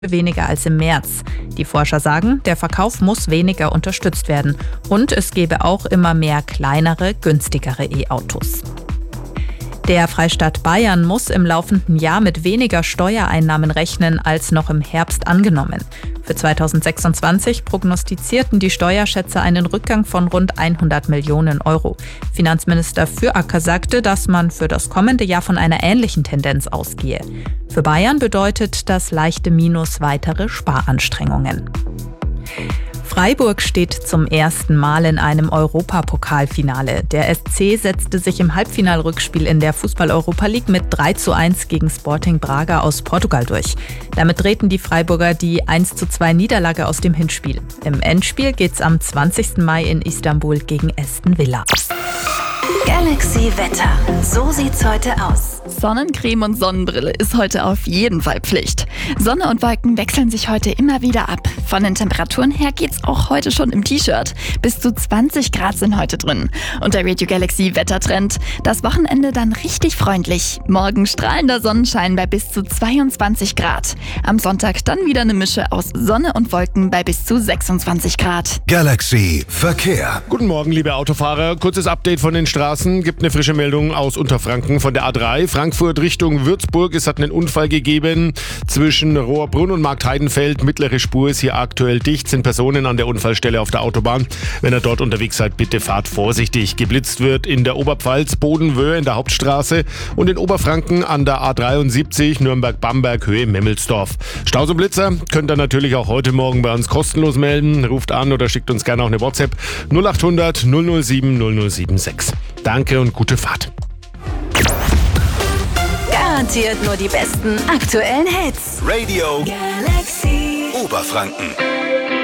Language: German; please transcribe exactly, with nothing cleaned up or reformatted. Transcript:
weniger als im März. Die Forscher sagen, der Verkauf muss weniger unterstützt werden und es gebe auch immer mehr kleinere, günstigere E-Autos. Der Freistaat Bayern muss im laufenden Jahr mit weniger Steuereinnahmen rechnen als noch im Herbst angenommen. Für zweitausendsechsundzwanzig prognostizierten die Steuerschätzer einen Rückgang von rund hundert Millionen Euro. Finanzminister Füracker sagte, dass man für das kommende Jahr von einer ähnlichen Tendenz ausgehe. Für Bayern bedeutet das leichte Minus weitere Sparanstrengungen. Freiburg steht zum ersten Mal in einem Europapokalfinale. Der S C setzte sich im Halbfinalrückspiel in der Fußball-Europa League mit drei zu eins gegen Sporting Braga aus Portugal durch. Damit drehten die Freiburger die eins zu zwei Niederlage aus dem Hinspiel. Im Endspiel geht's am zwanzigsten Mai in Istanbul gegen Aston Villa. Galaxy Wetter. So sieht's heute aus. Sonnencreme und Sonnenbrille ist heute auf jeden Fall Pflicht. Sonne und Wolken wechseln sich heute immer wieder ab. Von den Temperaturen her geht's auch heute schon im T-Shirt. Bis zu zwanzig Grad sind heute drin. Und der Radio Galaxy Wettertrend. Das Wochenende dann richtig freundlich. Morgen strahlender Sonnenschein bei bis zu zweiundzwanzig Grad. Am Sonntag dann wieder eine Mische aus Sonne und Wolken bei bis zu sechsundzwanzig Grad. Galaxy Verkehr. Guten Morgen, liebe Autofahrer. Kurzes Update von den Straßen. Gibt eine frische Meldung aus Unterfranken von der A drei. Frankfurt Richtung Würzburg. Es hat einen Unfall gegeben zwischen Rohrbrunn und Marktheidenfeld. Mittlere Spur ist hier aktuell dicht. Sind Personen an der Unfallstelle auf der Autobahn. Wenn ihr dort unterwegs seid, bitte fahrt vorsichtig. Geblitzt wird in der Oberpfalz, Bodenwöhe in der Hauptstraße und in Oberfranken an der A dreiundsiebzig, Nürnberg-Bamberg, Höhe Memmelsdorf. Staus und Blitzer könnt ihr natürlich auch heute Morgen bei uns kostenlos melden. Ruft an oder schickt uns gerne auch eine WhatsApp null acht hundert null null sieben null null sieben sechs. Danke und gute Fahrt. Garantiert nur die besten aktuellen Hits. Radio Galaxy Oberfranken.